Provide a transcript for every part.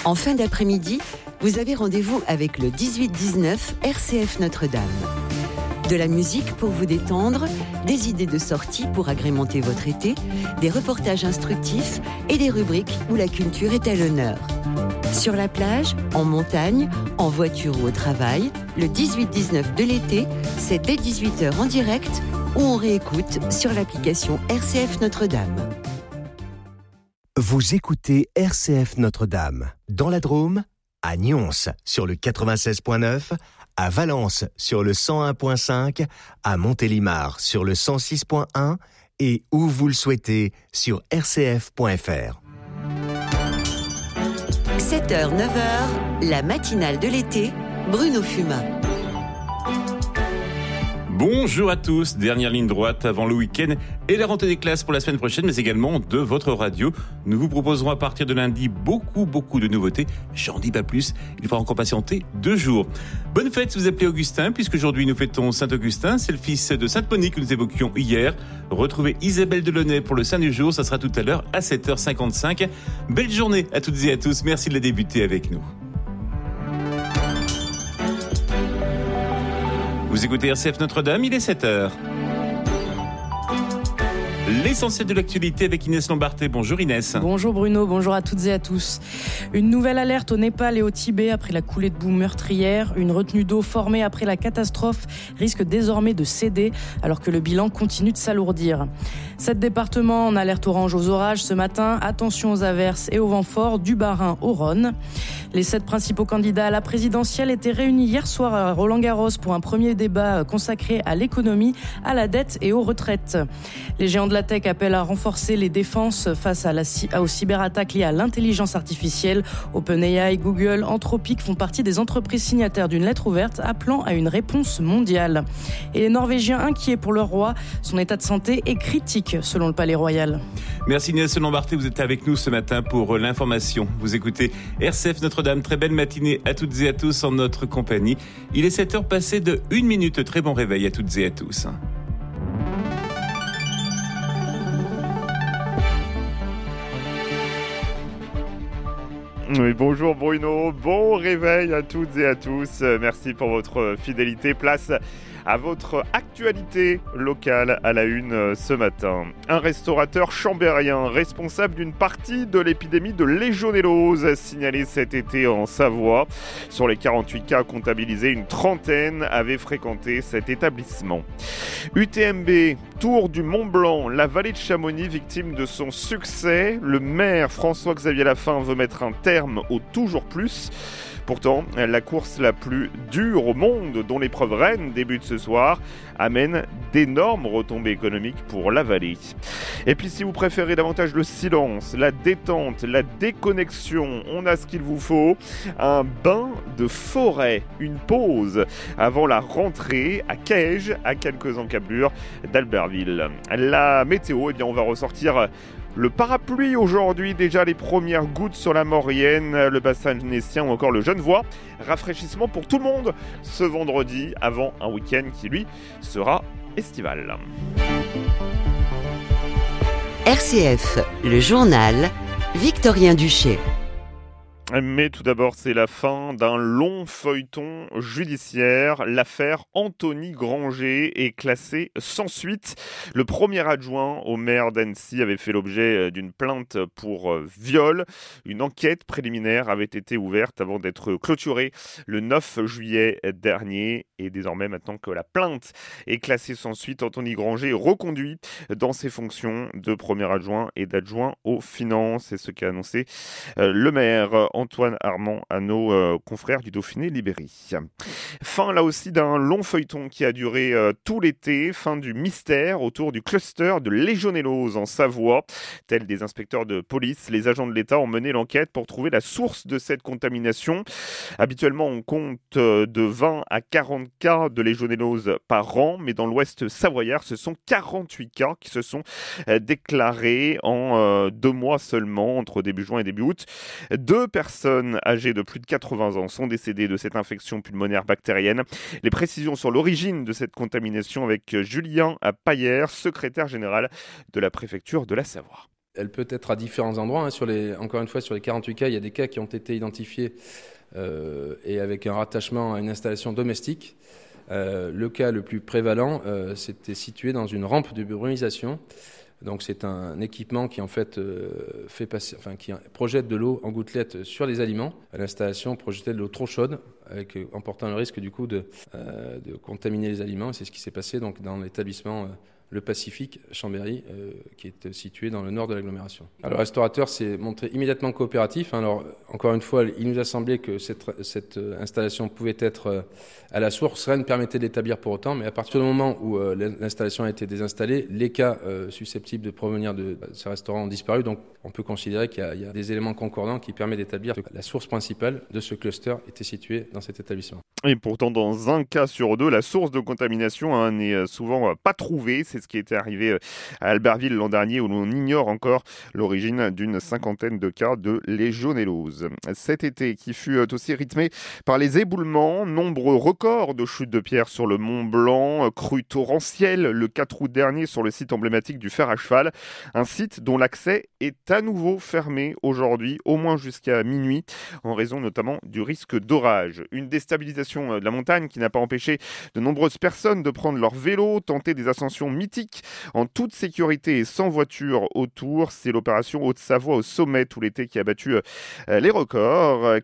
En fin d'après-midi, vous avez rendez-vous avec le 18-19 RCF Notre-Dame. De la musique pour vous détendre, des idées de sortie pour agrémenter votre été, des reportages instructifs et des rubriques où la culture est à l'honneur. Sur la plage, en montagne, en voiture ou au travail, le 18-19 de l'été, c'est dès 18h en direct ou on réécoute sur l'application RCF Notre-Dame. Vous écoutez RCF Notre-Dame, dans la Drôme, à Nyons sur le 96.9, à Valence sur le 101.5, à Montélimar sur le 106.1 et où vous le souhaitez sur rcf.fr. 7h, 9h, la matinale de l'été, Bruno Fumin. Bonjour à tous, dernière ligne droite avant le week-end et la rentrée des classes pour la semaine prochaine, mais également de votre radio. Nous vous proposerons à partir de lundi beaucoup de nouveautés. J'en dis pas plus, il faudra encore patienter 2 jours. Bonne fête si vous appelez Augustin, puisqu'aujourd'hui nous fêtons Saint-Augustin, c'est le fils de Sainte-Monique que nous évoquions hier. Retrouvez Isabelle Delaunay pour le Saint du jour, ça sera tout à l'heure à 7h55. Belle journée à toutes et à tous, merci de la débuter avec nous. Vous écoutez RCF Notre-Dame, il est 7h. L'essentiel de l'actualité avec Inès Lombarté. Bonjour Inès. Bonjour Bruno, bonjour à toutes et à tous. Une nouvelle alerte au Népal et au Tibet après la coulée de boue meurtrière. Une retenue d'eau formée après la catastrophe risque désormais de céder alors que le bilan continue de s'alourdir. 7 départements en alerte orange aux orages ce matin. Attention aux averses et aux vents forts du Bas-Rhin au Rhône. Les 7 principaux candidats à la présidentielle étaient réunis hier soir à Roland-Garros pour un premier débat consacré à l'économie, à la dette et aux retraites. Les géants de la tech appelle à renforcer les défenses face aux cyberattaques liées à l'intelligence artificielle. OpenAI, Google, Anthropic font partie des entreprises signataires d'une lettre ouverte appelant à une réponse mondiale. Et les Norvégiens inquiets pour leur roi, son état de santé est critique selon le Palais Royal. Merci Inès Lombarté, vous êtes avec nous ce matin pour l'information. Vous écoutez RCF Notre-Dame, très belle matinée à toutes et à tous en notre compagnie. Il est 7h passé de 1 minute, très bon réveil à toutes et à tous. Oui, bonjour Bruno, bon réveil à toutes et à tous. Merci pour votre fidélité. Place à votre actualité locale à la une ce matin. Un restaurateur chambérien responsable d'une partie de l'épidémie de légionellose signalée cet été en Savoie. Sur les 48 cas comptabilisés, une trentaine avaient fréquenté cet établissement. UTMB, Tour du Mont-Blanc, la vallée de Chamonix victime de son succès. Le maire François-Xavier Lafin veut mettre un terme au toujours plus. Pourtant, la course la plus dure au monde, dont l'épreuve reine débute ce soir, amène d'énormes retombées économiques pour la vallée. Et puis si vous préférez davantage le silence, la détente, la déconnexion, on a ce qu'il vous faut, un bain de forêt, une pause avant la rentrée à Caège, à quelques encablures d'Albertville. La météo, on va ressortir le parapluie aujourd'hui, déjà les premières gouttes sur la Maurienne, le bassin genesien ou encore le Genevois. Rafraîchissement pour tout le monde ce vendredi avant un week-end qui lui sera estival. RCF, le journal, Victorien Duché. Mais tout d'abord, c'est la fin d'un long feuilleton judiciaire. L'affaire Anthony Granger est classée sans suite. Le premier adjoint au maire d'Annecy avait fait l'objet d'une plainte pour viol. Une enquête préliminaire avait été ouverte avant d'être clôturée le 9 juillet dernier. Et désormais, maintenant que la plainte est classée sans suite, Anthony Granger est reconduit dans ses fonctions de premier adjoint et d'adjoint aux finances. C'est ce qu'a annoncé le maire Antoine Armand à nos confrères du Dauphiné Libéry. Fin là aussi d'un long feuilleton qui a duré tout l'été, fin du mystère autour du cluster de légionellose en Savoie. Tels des inspecteurs de police, les agents de l'État ont mené l'enquête pour trouver la source de cette contamination. Habituellement, on compte de 20 à 40 cas de légionellose par an, mais dans l'ouest savoyard, ce sont 48 cas qui se sont déclarés en 2 mois seulement, entre début juin et début août. 2 personnes âgées de plus de 80 ans sont décédées de cette infection pulmonaire bactérienne. Les précisions sur l'origine de cette contamination avec Julien Paillère, secrétaire général de la préfecture de la Savoie. Elle peut être à différents endroits. Encore une fois, sur les 48 cas, il y a des cas qui ont été identifiés et avec un rattachement à une installation domestique. Le cas le plus prévalent, c'était situé dans une rampe de brumisation. Donc c'est un équipement qui en fait qui projette de l'eau en gouttelettes sur les aliments. L'installation projetait de l'eau trop chaude, emportant le risque du coup de contaminer les aliments. Et c'est ce qui s'est passé donc dans l'établissement Le Pacifique Chambéry, qui est situé dans le nord de l'agglomération. Alors, le restaurateur s'est montré immédiatement coopératif. Alors, encore une fois, il nous a semblé que cette installation pouvait être à la source. Rien ne permettait de l'établir pour autant, mais à partir du moment où l'installation a été désinstallée, les cas susceptibles de provenir de ce restaurant ont disparu. Donc, on peut considérer qu'il y a des éléments concordants qui permettent d'établir que la source principale de ce cluster était située dans cet établissement. Et pourtant, dans un cas sur deux, la source de contamination n'est souvent pas trouvée. C'est ce qui était arrivé à Albertville l'an dernier, où l'on ignore encore l'origine d'une 50aine de cas de légionellose. Cet été, qui fut aussi rythmé par les éboulements, nombreux records de chutes de pierres sur le Mont Blanc, crues torrentielles le 4 août dernier sur le site emblématique du Fer à Cheval, un site dont l'accès est à nouveau fermé aujourd'hui, au moins jusqu'à minuit, en raison notamment du risque d'orage. Une déstabilisation de la montagne qui n'a pas empêché de nombreuses personnes de prendre leur vélo, tenter des ascensions mythiques en toute sécurité et sans voiture autour. C'est l'opération Haute-Savoie au sommet tout l'été qui a battu les records.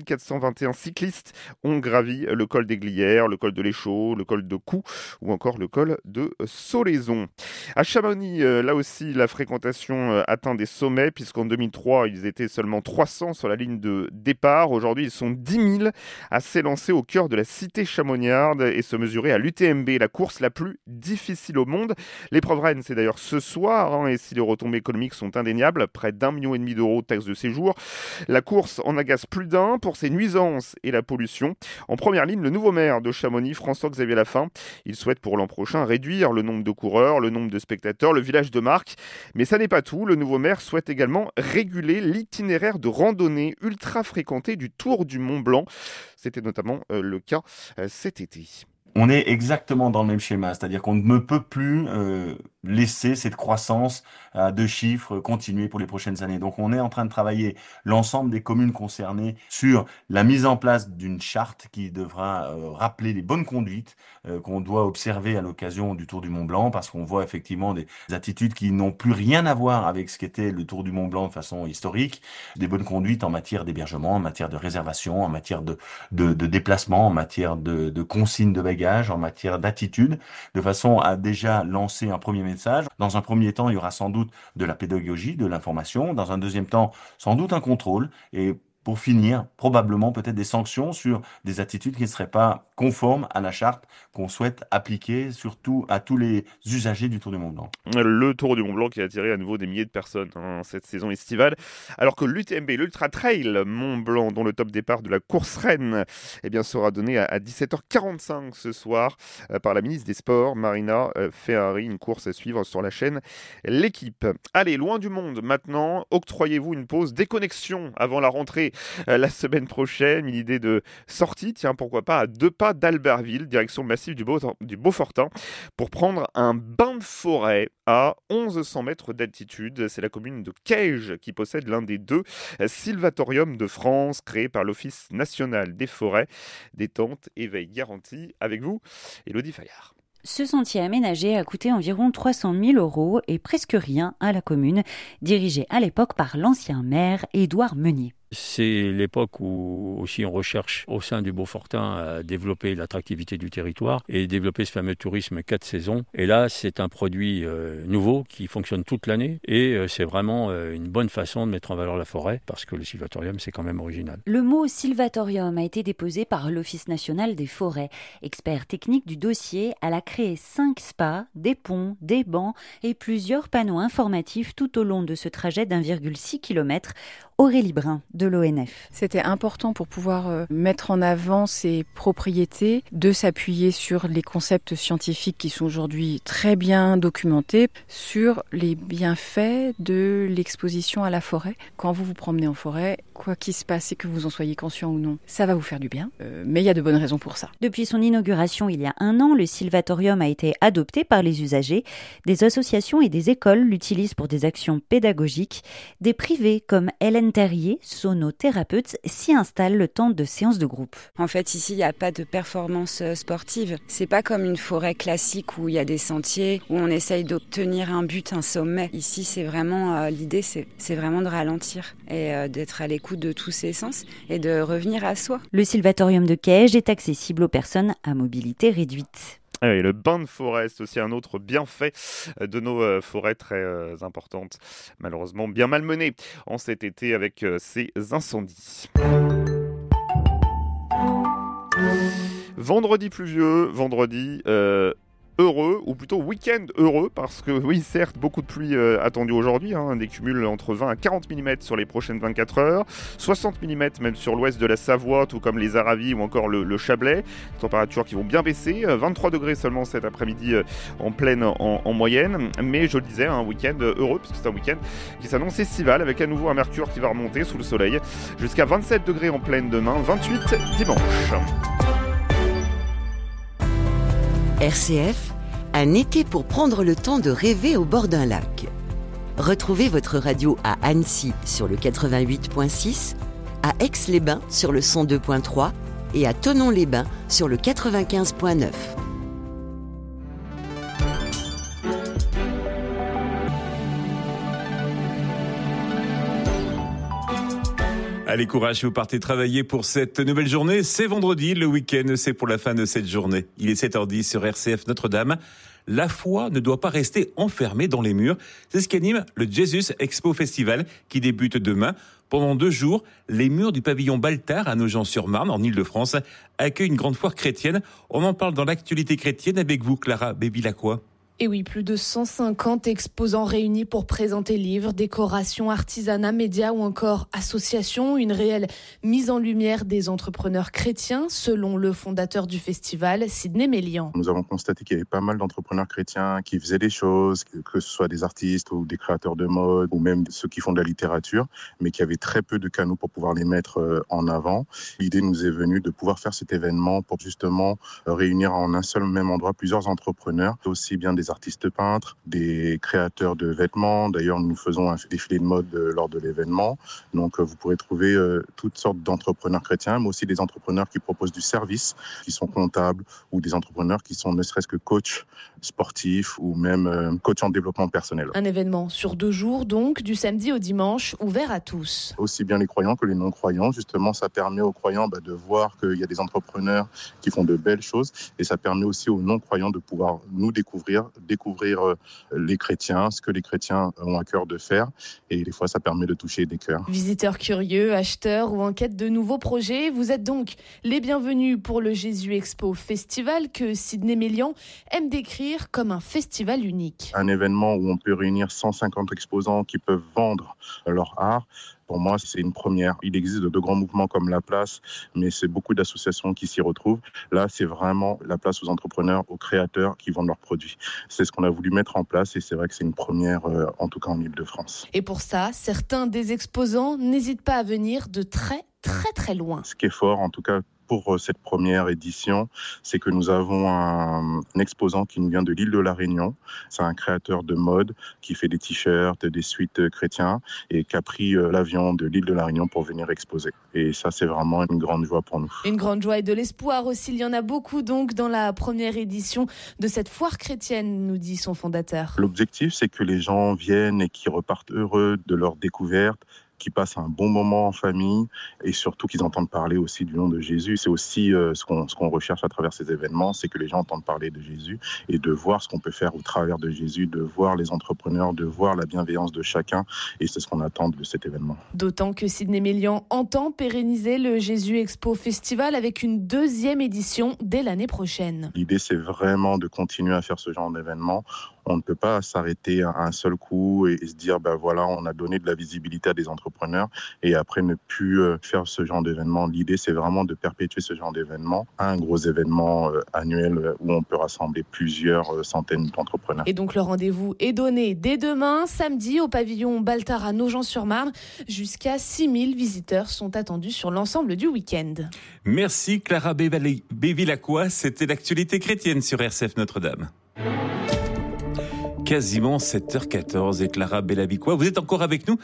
4421 cyclistes ont gravi le col des Glières, le col de l'Échaud, le col de Coux ou encore le col de Solaison. À Chamonix, là aussi, la fréquentation atteint des sommets puisqu'en 2003, ils étaient seulement 300 sur la ligne de départ. Aujourd'hui, ils sont 10 000 à s'élancer au cœur de la cité chamoniarde et se mesurer à l'UTMB, la course la plus difficile au monde. L'épreuve reine, c'est d'ailleurs ce soir, et si les retombées économiques sont indéniables, près d'1,5 million d'euros de taxes de séjour. La course en agace plus d'un pour ses nuisances et la pollution. En première ligne, le nouveau maire de Chamonix, François-Xavier Lafin. Il souhaite pour l'an prochain réduire le nombre de coureurs, le nombre de spectateurs, le village de marque. Mais ça n'est pas tout. Le nouveau maire souhaite également réguler l'itinéraire de randonnée ultra fréquenté du Tour du Mont Blanc. C'était notamment le cas cet été. On est exactement dans le même schéma, c'est-à-dire qu'on ne peut plus laisser cette croissance à 2 chiffres continuer pour les prochaines années. Donc on est en train de travailler l'ensemble des communes concernées sur la mise en place d'une charte qui devra rappeler les bonnes conduites qu'on doit observer à l'occasion du Tour du Mont Blanc, parce qu'on voit effectivement des attitudes qui n'ont plus rien à voir avec ce qu'était le Tour du Mont Blanc de façon historique, des bonnes conduites en matière d'hébergement, en matière de réservation, en matière de déplacement, en matière de consignes de bagages, en matière d'attitude, de façon à déjà lancer un premier message. Dans un premier temps, il y aura sans doute de la pédagogie, de l'information. Dans un deuxième temps, sans doute un contrôle. Et pour finir, probablement peut-être des sanctions sur des attitudes qui ne seraient pas conformes à la charte qu'on souhaite appliquer surtout à tous les usagers du Tour du Mont Blanc. Le Tour du Mont Blanc qui a attiré à nouveau des milliers de personnes cette saison estivale, alors que l'UTMB, l'Ultra Trail Mont Blanc, dont le top départ de la course reine sera donné à 17h45 ce soir par la ministre des Sports, Marina Ferrari, une course à suivre sur la chaîne L'Équipe. Allez, loin du monde maintenant, octroyez-vous une pause déconnexion avant la rentrée la semaine prochaine, une idée de sortie, tiens pourquoi pas à 2 pas d'Albertville, direction le massif du Beaufortin, pour prendre un bain de forêt à 1100 mètres d'altitude. C'est la commune de Caige qui possède l'un des 2 sylvatoriums de France créés par l'Office national des forêts. Détente et veille garantie. Avec vous, Élodie Fayard. Ce sentier aménagé a coûté environ 300 000 € et presque rien à la commune, dirigée à l'époque par l'ancien maire Édouard Meunier. C'est l'époque où aussi on recherche au sein du Beaufortin à développer l'attractivité du territoire et développer ce fameux tourisme 4 saisons. Et là, c'est un produit nouveau qui fonctionne toute l'année et c'est vraiment une bonne façon de mettre en valeur la forêt parce que le sylvatorium, c'est quand même original. Le mot sylvatorium a été déposé par l'Office national des forêts. Expert technique du dossier, elle a créé 5 spas, des ponts, des bancs et plusieurs panneaux informatifs tout au long de ce trajet d'1,6 km Aurélie Brun de l'ONF. C'était important pour pouvoir mettre en avant ces propriétés, de s'appuyer sur les concepts scientifiques qui sont aujourd'hui très bien documentés, sur les bienfaits de l'exposition à la forêt. Quand vous vous promenez en forêt, quoi qu'il se passe et que vous en soyez conscient ou non, ça va vous faire du bien, mais il y a de bonnes raisons pour ça. Depuis son inauguration il y a 1 an, le Sylvatorium a été adopté par les usagers. Des associations et des écoles l'utilisent pour des actions pédagogiques. Des privés comme Hélène Terrier, sonothérapeute, s'y installent le temps de séances de groupe. En fait, ici, il n'y a pas de performance sportive. C'est pas comme une forêt classique où il y a des sentiers, où on essaye d'obtenir un but, un sommet. Ici, c'est vraiment l'idée, c'est vraiment de ralentir et d'être à l'écoute de tous ses sens et de revenir à soi. Le Sylvatorium de Caige est accessible aux personnes à mobilité réduite. Et le bain de forêt, c'est aussi un autre bienfait de nos forêts très importantes, malheureusement bien malmenées en cet été avec ces incendies. Vendredi pluvieux, vendredi heureux, ou plutôt week-end heureux, parce que oui, certes, beaucoup de pluie attendue aujourd'hui, des cumuls entre 20 à 40 mm sur les prochaines 24 heures, 60 mm même sur l'ouest de la Savoie, tout comme les Aravis ou encore le Chablais, températures qui vont bien baisser, 23 degrés seulement cet après-midi en pleine en moyenne, mais je le disais, un week-end heureux, puisque c'est un week-end qui s'annonce estival, avec à nouveau un mercure qui va remonter sous le soleil, jusqu'à 27 degrés en pleine demain, 28 dimanche. RCF, un été pour prendre le temps de rêver au bord d'un lac. Retrouvez votre radio à Annecy sur le 88.6, à Aix-les-Bains sur le 102.3 et à Thonon-les-Bains sur le 95.9. Allez, courage, si vous partez travailler pour cette nouvelle journée. C'est vendredi, le week-end, c'est pour la fin de cette journée. Il est 7h10 sur RCF Notre-Dame. La foi ne doit pas rester enfermée dans les murs. C'est ce qu'anime le Jesus Expo Festival qui débute demain. Pendant 2 jours, les murs du pavillon Baltard à Nogent-sur-Marne, en Ile-de-France, accueillent une grande foire chrétienne. On en parle dans l'actualité chrétienne avec vous, Clara Bébilacqua. Et oui, plus de 150 exposants réunis pour présenter livres, décorations, artisanat, médias ou encore associations. Une réelle mise en lumière des entrepreneurs chrétiens, selon le fondateur du festival, Sidney Mélian. Nous avons constaté qu'il y avait pas mal d'entrepreneurs chrétiens qui faisaient des choses, que ce soit des artistes ou des créateurs de mode ou même ceux qui font de la littérature, mais qui avaient très peu de canaux pour pouvoir les mettre en avant. L'idée nous est venue de pouvoir faire cet événement pour justement réunir en un seul même endroit plusieurs entrepreneurs, aussi bien des artistes peintres, des créateurs de vêtements. D'ailleurs, nous faisons un défilé de mode lors de l'événement. Donc, vous pourrez trouver toutes sortes d'entrepreneurs chrétiens, mais aussi des entrepreneurs qui proposent du service, qui sont comptables, ou des entrepreneurs qui sont ne serait-ce que coachs sportifs ou même coachs en développement personnel. Un événement sur 2 jours, donc, du samedi au dimanche, ouvert à tous. Aussi bien les croyants que les non-croyants. Justement, ça permet aux croyants de voir qu'il y a des entrepreneurs qui font de belles choses, et ça permet aussi aux non-croyants de pouvoir nous découvrir les chrétiens, ce que les chrétiens ont à cœur de faire, et des fois ça permet de toucher des cœurs. Visiteurs curieux, acheteurs ou en quête de nouveaux projets, vous êtes donc les bienvenus pour le Jésus Expo Festival que Sidney Mélian aime décrire comme un festival unique. Un événement où on peut réunir 150 exposants qui peuvent vendre leur art. Pour moi, c'est une première. Il existe de grands mouvements comme La Place, mais c'est beaucoup d'associations qui s'y retrouvent. Là, c'est vraiment la place aux entrepreneurs, aux créateurs qui vendent leurs produits. C'est ce qu'on a voulu mettre en place et c'est vrai que c'est une première, en tout cas en Ile-de-France. Et pour ça, certains des exposants n'hésitent pas à venir de très loin. Ce qui est fort, en tout cas, pour cette première édition, c'est que nous avons un exposant qui nous vient de l'île de la Réunion. C'est un créateur de mode qui fait des t-shirts, des suites chrétiens et qui a pris l'avion de l'île de la Réunion pour venir exposer. Et ça, c'est vraiment une grande joie pour nous. Une grande joie et de l'espoir aussi. Il y en a beaucoup donc dans la première édition de cette foire chrétienne, nous dit son fondateur. L'objectif, c'est que les gens viennent et qu'ils repartent heureux de leur découverte, qui passent un bon moment en famille et surtout qu'ils entendent parler aussi du nom de Jésus. C'est aussi ce qu'on recherche à travers ces événements, c'est que les gens entendent parler de Jésus et de voir ce qu'on peut faire au travers de Jésus, de voir les entrepreneurs, de voir la bienveillance de chacun, et c'est ce qu'on attend de cet événement. D'autant que Sidney Mélian entend pérenniser le Jésus Expo Festival avec une 2e édition dès l'année prochaine. L'idée, c'est vraiment de continuer à faire ce genre d'événement. On ne peut pas s'arrêter à un seul coup et se dire, voilà, on a donné de la visibilité à des entrepreneurs et après ne plus faire ce genre d'événement. L'idée, c'est vraiment de perpétuer ce genre d'événement, un gros événement annuel où on peut rassembler plusieurs centaines d'entrepreneurs. Et donc le rendez-vous est donné dès demain, samedi, au pavillon Baltard à Nogent-sur-Marne. Jusqu'à 6000 visiteurs sont attendus sur l'ensemble du week-end. Merci Clara Bevilacqua, c'était l'actualité chrétienne sur RCF Notre-Dame. Quasiment 7h14 et Clara Bevilacqua, vous êtes encore avec nous